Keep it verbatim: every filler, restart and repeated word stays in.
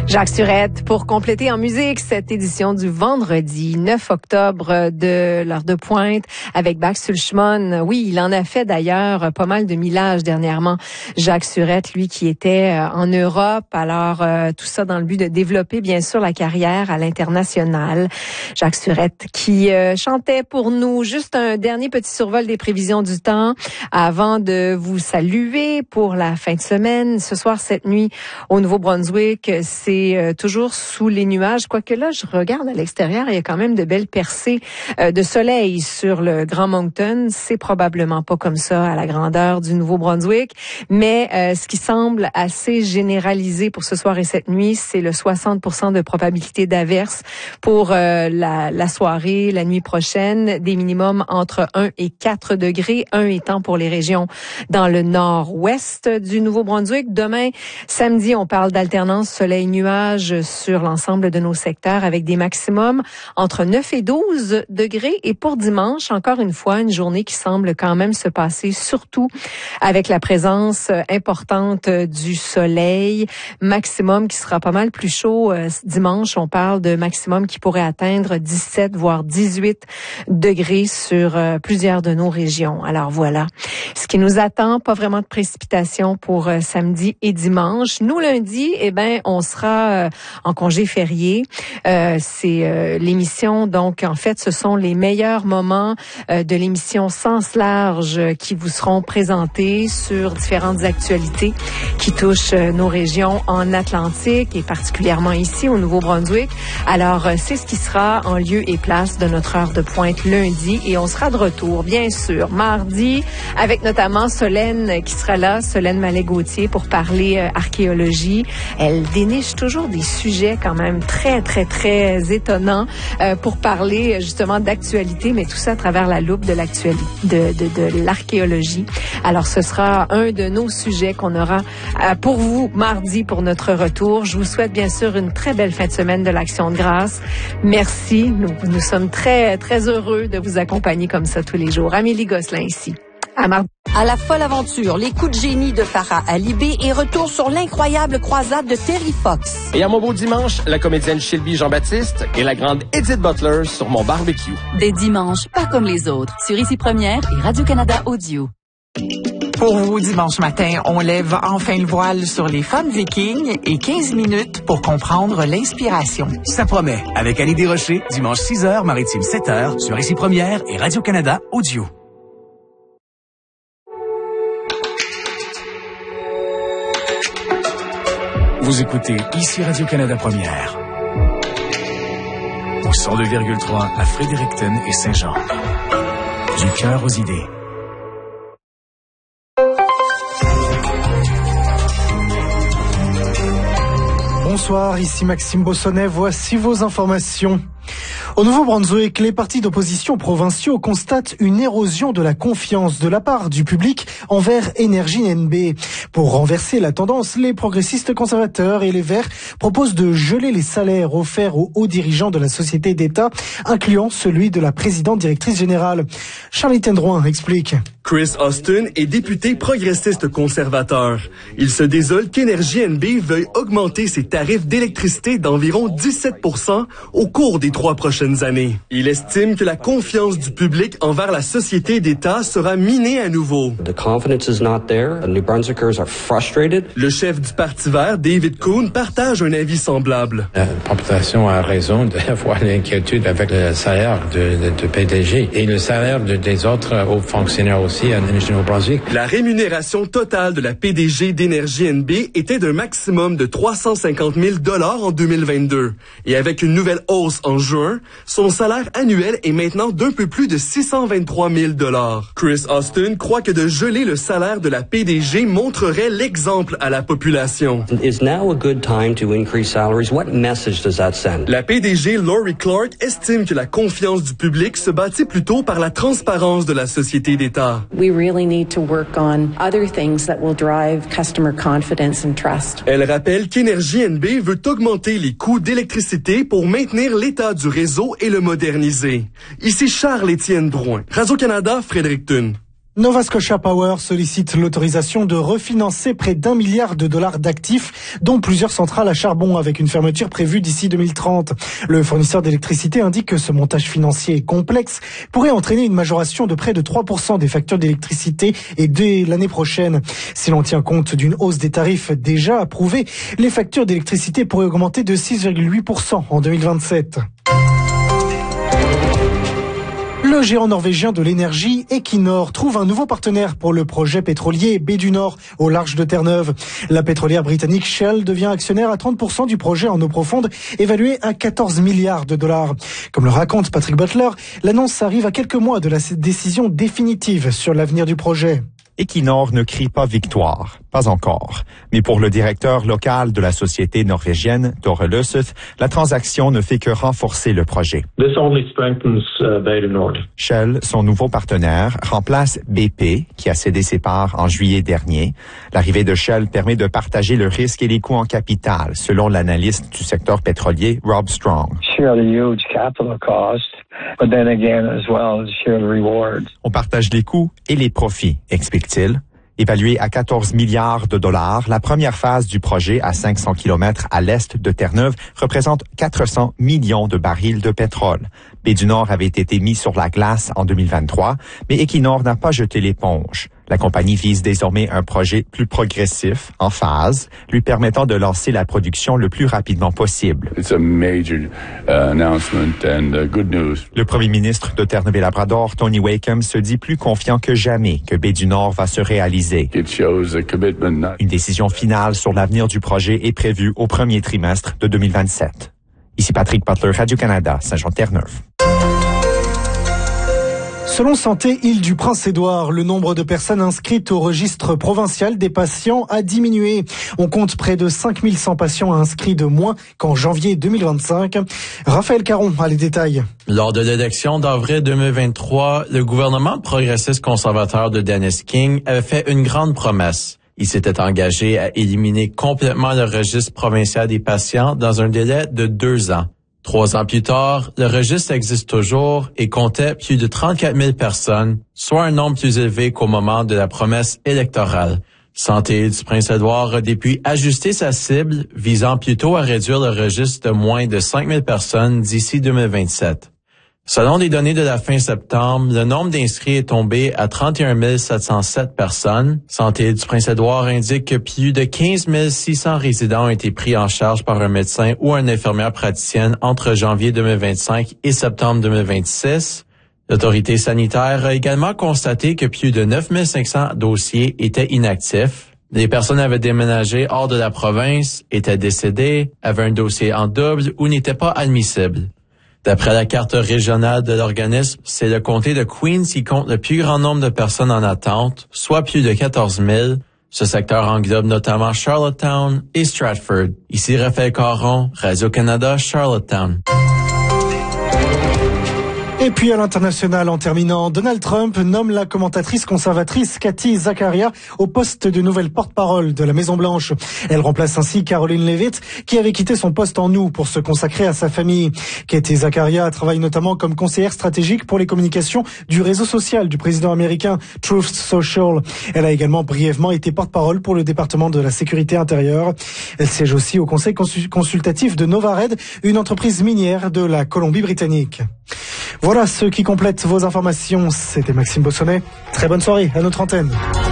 Jacques Surette pour compléter en musique cette édition du vendredi neuf octobre de l'heure de pointe avec Bach Sulchman. Oui, il en a fait d'ailleurs pas mal de millages dernièrement. Jacques Surette, lui qui était en Europe, alors euh, tout ça dans le but de développer bien sûr la carrière à l'international. Jacques Surette qui euh, chantait pour nous. Juste un dernier petit survol des prévisions du temps avant de vous saluer pour la fin de semaine. Ce soir, cette nuit, au Nouveau-Brunswick, c'est euh, toujours sous les nuages. Quoique là, je regarde à l'extérieur, il y a quand même de belles percées euh, de soleil sur le Grand Moncton. C'est probablement pas comme ça à la grandeur du Nouveau-Brunswick, mais euh, ce qui semble assez généralisé pour ce soir et cette nuit, c'est le soixante pour cent de probabilité d'averse pour euh, la, la soirée, la nuit prochaine, des minimums entre un et quatre degrés, un étant pour les régions dans le nord-ouest du Nouveau-Brunswick. Demain, samedi, on parle d'alternance soleil-nuage sur l'ensemble de nos secteurs avec des maximums entre neuf et douze degrés. Et pour dimanche, encore une fois, une journée qui semble quand même se passer surtout avec la présence importante du soleil. Maximum qui sera pas mal plus chaud dimanche. On parle de maximum qui pourrait atteindre dix-sept voire dix-huit degrés sur plusieurs de nos régions. Alors voilà, ce qui nous attend, pas vraiment de précipitations pour samedi et dimanche. Nous, lundi, eh ben, on sera en congé férié. Euh, c'est euh, l'émission, donc en fait, ce sont les meilleurs moments euh, de l'émission Sens large qui vous seront présentés sur différentes actualités qui touchent euh, nos régions en Atlantique et particulièrement ici au Nouveau-Brunswick. Alors, euh, c'est ce qui sera en lieu et place de notre heure de pointe lundi et on sera de retour, bien sûr, mardi avec notamment Solène qui sera là, Solène Mallet-Gauthier pour parler euh, archéologie. Elle déniche toujours toujours des sujets quand même très, très, très étonnants euh, pour parler justement d'actualité, mais tout ça à travers la loupe de l'actualité, de, de, de l'archéologie. Alors, ce sera un de nos sujets qu'on aura euh, pour vous mardi pour notre retour. Je vous souhaite bien sûr une très belle fin de semaine de l'Action de grâce. Merci. Nous, nous sommes très, très heureux de vous accompagner comme ça tous les jours. Amélie Gosselin ici. À mardi. À la folle aventure, les coups de génie de Farah Alibé et retour sur l'incroyable croisade de Terry Fox. Et à mon beau dimanche, la comédienne Sylvie Jean-Baptiste et la grande Edith Butler sur mon barbecue. Des dimanches pas comme les autres, sur Ici Première et Radio-Canada Audio. Pour vous, dimanche matin, on lève enfin le voile sur les femmes vikings et quinze minutes pour comprendre l'inspiration. Ça promet, avec Annie Desrochers, dimanche six heures, maritime sept heures, sur Ici Première et Radio-Canada Audio. Vous écoutez ici Radio-Canada Première. Au cent deux virgule trois à Fredericton et Saint-Jean. Du cœur aux idées. Bonsoir, ici Maxime Bossonnet. Voici vos informations. Au Nouveau-Brunswick, les partis d'opposition provinciaux constatent une érosion de la confiance de la part du public envers Énergie N B. Pour renverser la tendance, les progressistes conservateurs et les Verts proposent de geler les salaires offerts aux hauts dirigeants de la société d'État, incluant celui de la présidente directrice générale. Charlie Tendrouin explique. Chris Austin est député progressiste conservateur. Il se désole qu'Énergie N B veuille augmenter ses tarifs d'électricité d'environ dix-sept pour cent au cours des trois prochaines années. Il estime que la confiance du public envers la société d'État sera minée à nouveau. The confidence is not there. The New Brunswickers are frustrated. Le chef du Parti vert, David Coon, partage un avis semblable. La population a raison d'avoir l'inquiétude avec le salaire de, de, de P D G et le salaire de, des autres hauts fonctionnaires aussi à New Brunswick. La rémunération totale de la P D G d'Énergie N B était d'un maximum de trois cent cinquante mille dollars en deux mille vingt-deux. Et avec une nouvelle hausse en juin, son salaire annuel est maintenant d'un peu plus de six cent vingt-trois mille dollars. Chris Austin croit que de geler le salaire de la P D G montrerait l'exemple à la population. Is now a good time to increase salaries? What message does that send? La P D G Lori Clark estime que la confiance du public se bâtit plutôt par la transparence de la société d'État. We really need to work on other things that will drive customer confidence and trust. Elle rappelle qu'Énergie N B veut augmenter les coûts d'électricité pour maintenir l'état du réseau et le moderniser. Ici Charles-Étienne Drouin, Radio-Canada, Fredericton. Nova Scotia Power sollicite l'autorisation de refinancer près d'un milliard de dollars d'actifs, dont plusieurs centrales à charbon, avec une fermeture prévue d'ici deux mille trente. Le fournisseur d'électricité indique que ce montage financier complexe pourrait entraîner une majoration de près de trois pour cent des factures d'électricité et dès l'année prochaine. Si l'on tient compte d'une hausse des tarifs déjà approuvée, les factures d'électricité pourraient augmenter de six virgule huit pour cent en deux mille vingt-sept. Le géant norvégien de l'énergie, Equinor, trouve un nouveau partenaire pour le projet pétrolier Baie du Nord, au large de Terre-Neuve. La pétrolière britannique Shell devient actionnaire à trente pour cent du projet en eau profonde, évalué à quatorze milliards de dollars. Comme le raconte Patrick Butler, l'annonce arrive à quelques mois de la décision définitive sur l'avenir du projet. Equinor ne crie pas victoire, pas encore. Mais pour le directeur local de la société norvégienne, Tore Løseth, la transaction ne fait que renforcer le projet. This only strengthens uh, Bay du Nord. Shell, son nouveau partenaire, remplace B P, qui a cédé ses parts en juillet dernier. L'arrivée de Shell permet de partager le risque et les coûts en capital, selon l'analyste du secteur pétrolier, Rob Strong. Share the huge capital cost, but then again as well share the rewards. On partage les coûts et les profits, explique-t-il. Évaluée à quatorze milliards de dollars, la première phase du projet à cinq cents kilomètres à l'est de Terre-Neuve représente quatre cents millions de barils de pétrole. Baie du Nord avait été mis sur la glace en deux mille vingt-trois, mais Equinor n'a pas jeté l'éponge. La compagnie vise désormais un projet plus progressif, en phase, lui permettant de lancer la production le plus rapidement possible. It's a major uh, announcement and uh, good news. Le premier ministre de Terre-Neuve-et-Labrador, Tony Wakeham, se dit plus confiant que jamais que Baie du Nord va se réaliser. It shows a commitment not... Une décision finale sur l'avenir du projet est prévue au premier trimestre de deux mille vingt-sept. Ici Patrick Butler, Radio-Canada, Saint-Jean-Terre-Neuve. Selon Santé Île-du-Prince-Édouard, le nombre de personnes inscrites au registre provincial des patients a diminué. On compte près de cinq mille cent patients inscrits de moins qu'en janvier deux mille vingt-cinq. Raphaël Caron a les détails. Lors de l'élection d'avril deux mille vingt-trois, le gouvernement progressiste conservateur de Dennis King avait fait une grande promesse. Il s'était engagé à éliminer complètement le registre provincial des patients dans un délai de deux ans. Trois ans plus tard, le registre existe toujours et comptait plus de trente-quatre mille personnes, soit un nombre plus élevé qu'au moment de la promesse électorale. Santé du Prince-Édouard a depuis ajusté sa cible, visant plutôt à réduire le registre de moins de cinq mille personnes d'ici deux mille vingt-sept. Selon les données de la fin septembre, le nombre d'inscrits est tombé à trente et un mille sept cent sept personnes. Santé du Prince-Édouard indique que plus de quinze mille six cents résidents ont été pris en charge par un médecin ou une infirmière praticienne entre janvier deux mille vingt-cinq et septembre deux mille vingt-six. L'autorité sanitaire a également constaté que plus de neuf mille cinq cents dossiers étaient inactifs. Les personnes avaient déménagé hors de la province, étaient décédées, avaient un dossier en double ou n'étaient pas admissibles. D'après la carte régionale de l'organisme, c'est le comté de Queens qui compte le plus grand nombre de personnes en attente, soit plus de quatorze mille. Ce secteur englobe notamment Charlottetown et Stratford. Ici Raphaël Caron, Radio-Canada, Charlottetown. Et puis à l'international, en terminant, Donald Trump nomme la commentatrice conservatrice Kathy Zakaria au poste de nouvelle porte-parole de la Maison-Blanche. Elle remplace ainsi Caroline Leavitt, qui avait quitté son poste en août pour se consacrer à sa famille. Kathy Zakaria travaille notamment comme conseillère stratégique pour les communications du réseau social du président américain Truth Social. Elle a également brièvement été porte-parole pour le département de la sécurité intérieure. Elle siège aussi au conseil consultatif de Novared, une entreprise minière de la Colombie-Britannique. Voilà ce qui complète vos informations. C'était Maxime Bossonnet. Très bonne soirée à notre antenne.